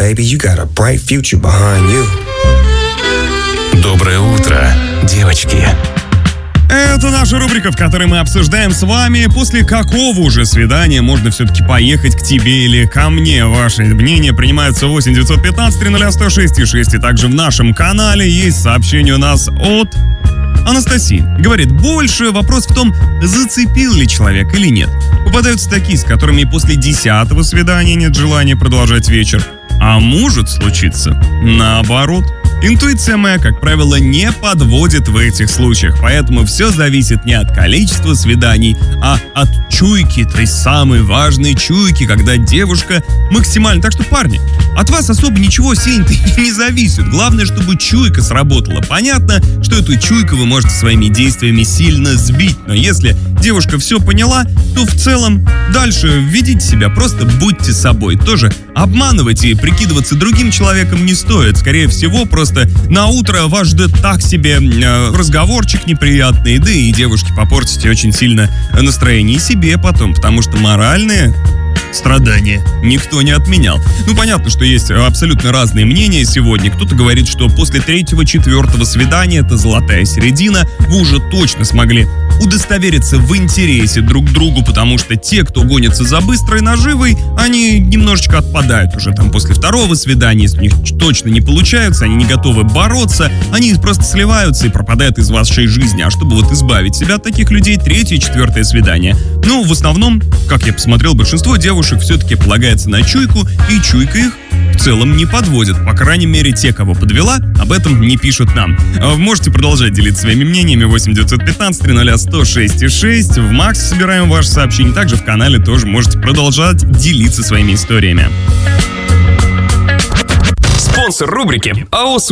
baby, you got a bright future behind you. Доброе утро, девочки. Это наша рубрика, в которой мы обсуждаем с вами, после какого уже свидания можно все-таки поехать к тебе или ко мне. Ваши мнения принимаются 8 915 300 106 6. И также в нашем канале есть сообщение у нас от Анастасии. Говорит, больше вопрос в том, зацепил ли человек или нет. Попадаются такие, с которыми после 10-го свидания нет желания продолжать вечер. А может случиться наоборот. Интуиция моя, как правило, не подводит в этих случаях, поэтому все зависит не от количества свиданий, а от чуйки, той самой важной чуйки, когда девушка максимально... Так что, парни, от вас особо ничего сильно-то не зависит. Главное, чтобы чуйка сработала. Понятно, что эту чуйку вы можете своими действиями сильно сбить, но если девушка все поняла, то в целом дальше ведите себя, просто будьте собой. Тоже обманывать и прикидываться другим человеком не стоит. Скорее всего, просто на утро вас ждет так себе разговорчик неприятный, да и девушке попортите очень сильно настроение и себе потом, потому что моральные страдания никто не отменял. Ну, понятно, что есть абсолютно разные мнения сегодня. Кто-то говорит, что после 3-4 свидания, это золотая середина, вы уже точно смогли удостовериться в интересе друг к другу, потому что те, кто гонится за быстрой наживой, они немножечко отпадают уже там после 2-го свидания, если у них точно не получается, они не готовы бороться, они просто сливаются и пропадают из вашей жизни. А чтобы вот избавить себя от таких людей, 3-4 свидание. Ну, в основном, как я посмотрел, большинство девушек все-таки полагается на чуйку, и чуйка их в целом не подводит. По крайней мере, те, кого подвела, об этом не пишут нам. Можете продолжать делиться своими мнениями. 8 915 300 106 6. В Максе собираем ваши сообщения. Также в канале тоже можете продолжать делиться своими историями. Спонсор рубрики АО